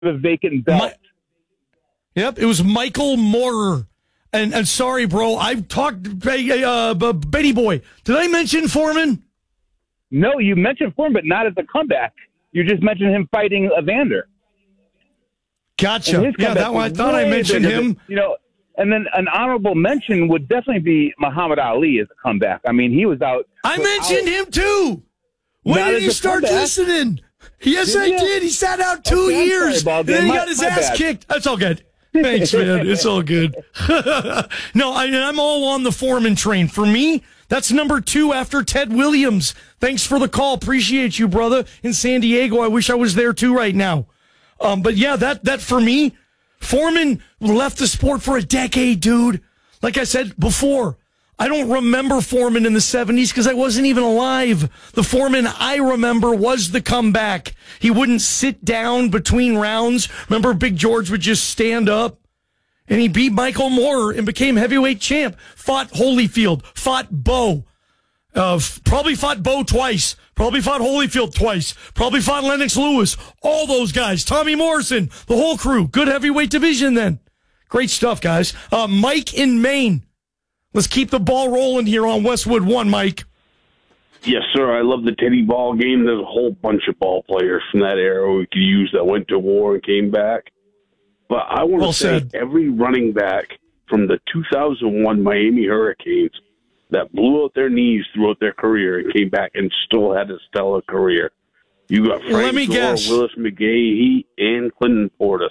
the vacant belt. Yep, it was Michael Moorer. And sorry, bro, I've talked Betty Boy. Did I mention Foreman? No, you mentioned Foreman, but not as a comeback. You just mentioned him fighting Evander. Gotcha. Yeah, that one, I thought I mentioned him. And then an honorable mention would definitely be Muhammad Ali as a comeback. I mean, he was out. I mentioned him too. When did you start listening? Yes, I did. He sat out 2 years, and then he got his ass kicked. That's all good. Thanks, man. It's all good. No, I'm all on the Foreman train. For me, that's number 2 after Ted Williams. Thanks for the call. Appreciate you, brother. In San Diego, I wish I was there too right now. But yeah, that for me, Foreman left the sport for a decade, dude. Like I said before, I don't remember Foreman in the 70s because I wasn't even alive. The Foreman I remember was the comeback. He wouldn't sit down between rounds. Remember, Big George would just stand up, and he beat Michael Moorer and became heavyweight champ. Fought Holyfield, fought Bo. Probably fought Bo twice. Probably fought Holyfield twice. Probably fought Lennox Lewis. All those guys. Tommy Morrison. The whole crew. Good heavyweight division then. Great stuff, guys. Mike in Maine. Let's keep the ball rolling here on Westwood One, Mike. Yes, sir. I love the Teddy ball game. There's a whole bunch of ball players from that era we could use that went to war and came back. But I want to say every running back from the 2001 Miami Hurricanes that blew out their knees throughout their career and came back and still had a stellar career. You got Frank Gore, Willis McGahee, and Clinton Portis.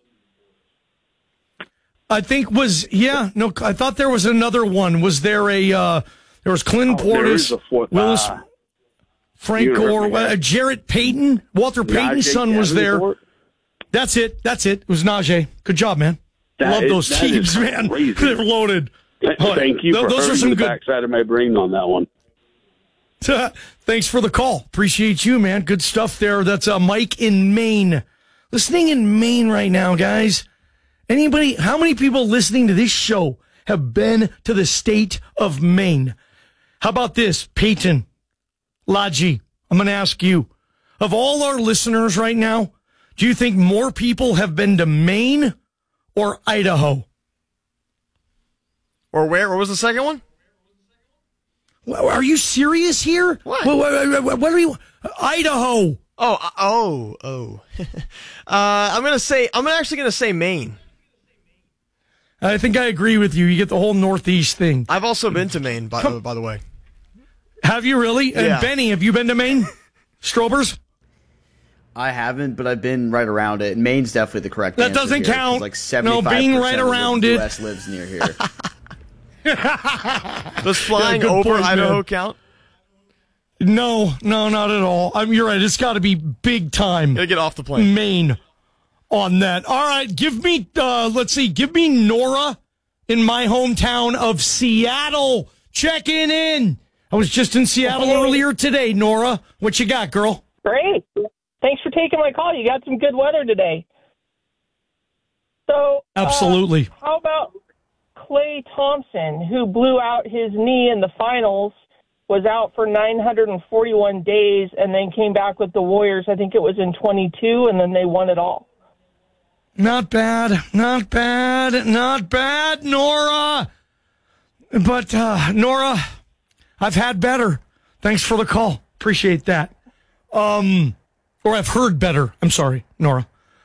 I think I thought there was another one. Was there there was Clinton Portis, Willis, Frank Gore, Jarrett Payton, Walter Payton's son was there. That's it. It was Najee. Good job, man. Love those teams, man. They're loaded. Thank you for hurting the backside of my brain on that one. Thanks for the call. Appreciate you, man. Good stuff there. That's Mike in Maine. Listening in Maine right now, guys. Anybody, how many people listening to this show have been to the state of Maine? How about this, Peyton, Laji? I'm going to ask you, of all our listeners right now, do you think more people have been to Maine or Idaho? Or where? What was the second one? Are you serious here? What? What are you? Idaho. Oh. I'm actually gonna say Maine. I think I agree with you. You get the whole Northeast thing. I've also been to Maine, by the way. Have you really? Yeah. And Benny, have you been to Maine? Strobers? I haven't, but I've been right around it. Maine's definitely the correct answer. That doesn't here, count. Like 75% being right around of the it. U.S. lives near here. Does flying over Idaho count? No, not at all. You're right. It's got to be big time. Gotta get off the plane. Maine on that. All right, give me Nora in my hometown of Seattle. Checking in. I was just in Seattle earlier today, Nora. What you got, girl? Great. Thanks for taking my call. You got some good weather today. So, absolutely. How about Klay Thompson, who blew out his knee in the finals, was out for 941 days, and then came back with the Warriors. I think it was in 22, and then they won it all. Not bad, Nora. But, Nora, I've had better. Thanks for the call. Appreciate that. Or I've heard better. I'm sorry, Nora.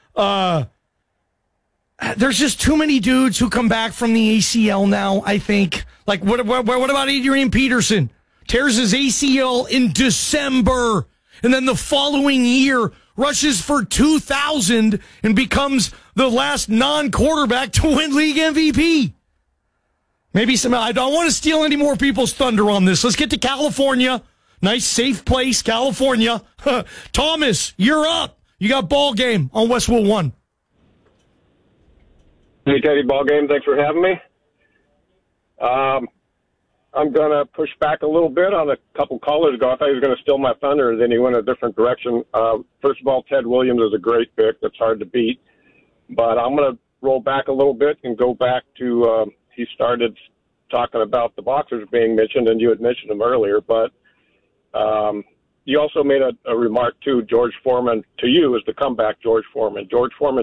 There's just too many dudes who come back from the ACL now, I think. Like, what about Adrian Peterson? Tears his ACL in December, and then the following year rushes for 2,000 and becomes the last non-quarterback to win league MVP. I don't want to steal any more people's thunder on this. Let's get to California. Nice, safe place, California. Thomas, you're up. You got ball game on Westwood One. Hey, Teddy, ball game. Thanks for having me. I'm going to push back a little bit on a couple callers ago. I thought he was going to steal my thunder, then he went a different direction. First of all, Ted Williams is a great pick. That's hard to beat. But I'm going to roll back a little bit and go back to he started talking about the boxers being mentioned, and you had mentioned them earlier. But you also made a remark too. George Foreman, to you, is the comeback George Foreman. George Foreman